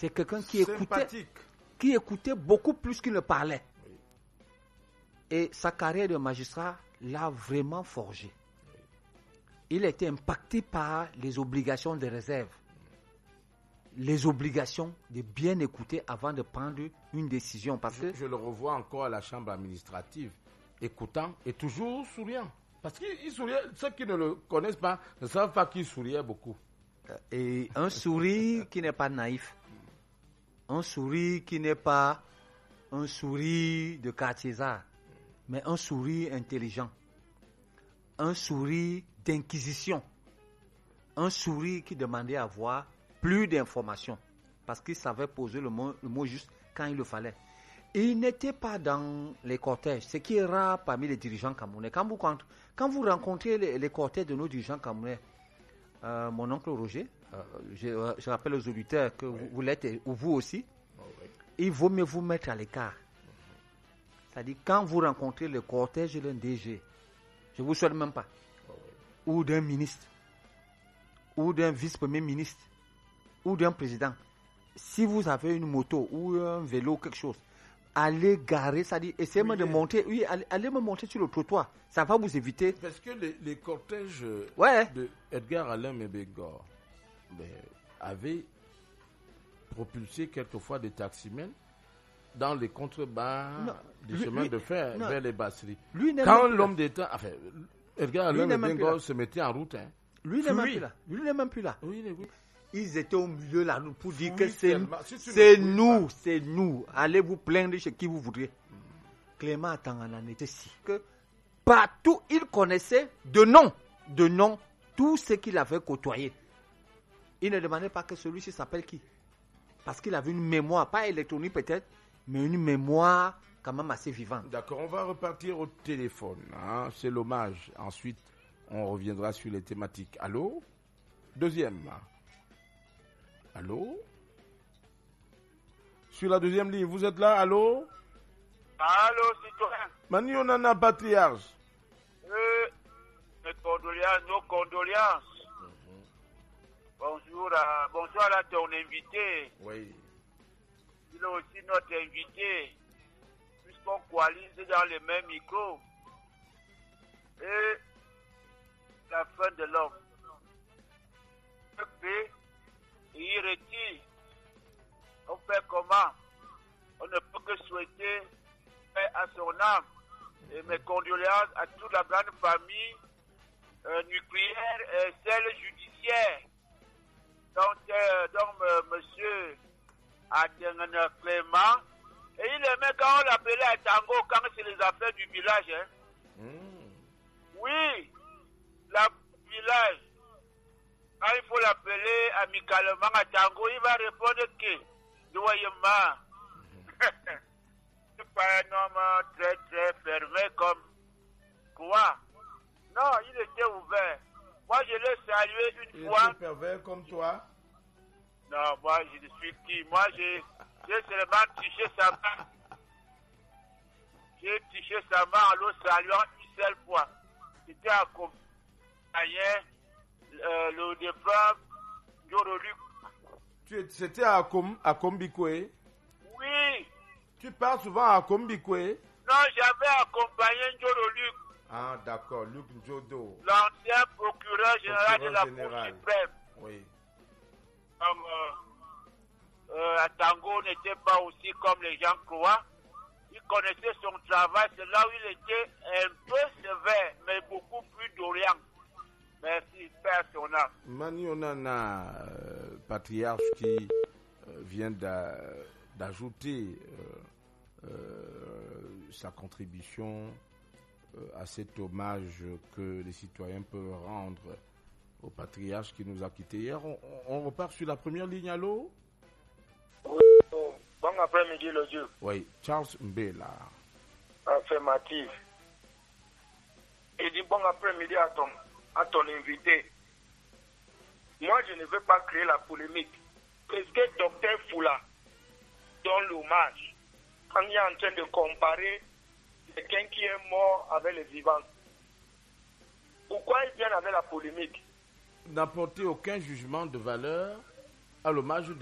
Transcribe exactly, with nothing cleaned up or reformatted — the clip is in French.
C'est quelqu'un qui écoutait, qui écoutait beaucoup plus qu'il ne parlait. Oui. Et sa carrière de magistrat l'a vraiment forgé. Oui. Il a été impacté par les obligations de réserve. Les obligations de bien écouter avant de prendre une décision. Parce je, que je le revois encore à la chambre administrative, écoutant et toujours souriant. Parce qu'il souriait, ceux qui ne le connaissent pas ne savent pas qu'il souriait beaucoup. Et un sourire qui n'est pas naïf. Un sourire qui n'est pas un sourire de quartier-zard, mais un sourire intelligent. Un sourire d'inquisition. Un sourire qui demandait à voir plus d'informations, parce qu'il savait poser le mot, le mot juste quand il le fallait. Et il n'était pas dans les cortèges, ce qui est rare parmi les dirigeants camerounais. Quand vous, quand vous rencontrez les, les cortèges de nos dirigeants camerounais, euh, mon oncle Roger, euh, je, je rappelle aux auditeurs que oui. vous, vous l'êtes, ou vous aussi, oh, oui. il vaut mieux vous mettre à l'écart. Mm-hmm. C'est-à-dire, quand vous rencontrez le cortège d'un D G, je ne vous souhaite même pas, oh, oui. ou d'un ministre, ou d'un vice-premier ministre, ou d'un président, si vous avez une moto ou un vélo, quelque chose, allez garer, ça dit, essayez oui, de monter, oui, allez, allez me monter sur le trottoir, ça va vous éviter. Parce que les, les cortèges ouais. de Edgar Alain Mébégor ben, avaient propulsé quelquefois des taximens dans les contrebas du chemin lui, de fer non. vers les Basseries. Lui, Quand l'homme d'État, enfin, Edgar Alain Mébégor se mettait en route, hein, lui n'est même plus là. Lui n'est même plus là. Oui, oui. Ils étaient au milieu là pour dire oui, que c'est, si c'est nous, pas. c'est nous. Allez vous plaindre chez qui vous voudrez. Mm. Clément Atangana était si que partout il connaissait de nom, de nom, tout ce qu'il avait côtoyé. Il ne demandait pas que celui-ci s'appelle qui. Parce qu'il avait une mémoire, pas électronique peut-être, mais une mémoire quand même assez vivante. D'accord, on va repartir au téléphone. Hein. C'est l'hommage. Ensuite, on reviendra sur les thématiques. Allô? Deuxième. Allô? Sur la deuxième ligne, vous êtes là? Allô? Allô, citoyen. Mani, on en a patriarche. Euh, mes condoléances, nos condoléances. Mm-hmm. Bonjour à, bonjour à ton invité. Oui. Il est aussi notre invité, puisqu'on coalise dans les mêmes micros. Et la fin de l'homme. Il retire. On fait comment? On ne peut que souhaiter paix à son âme. Et mes condoléances à toute la grande famille euh, nucléaire et celle judiciaire. Donc, euh, donc euh, monsieur Adengana Clément. Et il aimait quand on l'appelait à Tango, quand c'est les affaires du village. Hein. Mm. Oui, la village. Quand il faut l'appeler amicalement à Tango, il va répondre que loyalement. C'est pas un homme très très fermé comme quoi. Non, il était ouvert. Moi, je l'ai salué une il fois. Il était pervers comme toi? Non, moi, je suis qui? Moi, j'ai, j'ai seulement touché sa main. J'ai touché sa main en le saluant une seule fois. C'était à Compiègne. Euh, le défunt Njoroluc. Tu, c'était à, Com, à Combikwe? Oui. Tu pars souvent à Combikwe? Non, j'avais accompagné Njoroluc. Ah, d'accord, Luc Njodo. L'ancien procureur général procureur de la général. Cour suprême. Oui. Comme euh, euh, Tango n'était pas aussi comme les gens croient. Il connaissait son travail, c'est là où il était un peu sévère, mais beaucoup plus d'orient. Merci, Père Sona. Mani, on en a euh, patriarche qui euh, vient d'a, d'ajouter euh, euh, sa contribution euh, à cet hommage que les citoyens peuvent rendre au patriarche qui nous a quittés hier. On, on repart sur la première ligne, allô? Oui, bon après-midi, le Dieu. Oui, Charles Mbela. Affirmatif. Il dit bon après-midi à ton à ton invité. Moi, je ne veux pas créer la polémique. Est-ce que docteur Foula donne l'hommage quand il est en train de comparer quelqu'un qui est mort avec les vivants? Pourquoi il vient avec la polémique? N'apporter aucun jugement de valeur à l'hommage de